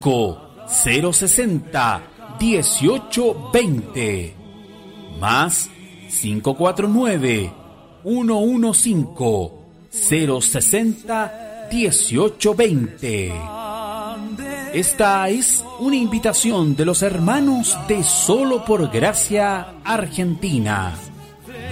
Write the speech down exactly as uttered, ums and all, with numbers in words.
cinco cero sesenta dieciocho veinte más cinco cuatro nueve uno uno cinco cero sesenta dieciocho veinte. Esta es una invitación de los hermanos de Solo por Gracia Argentina.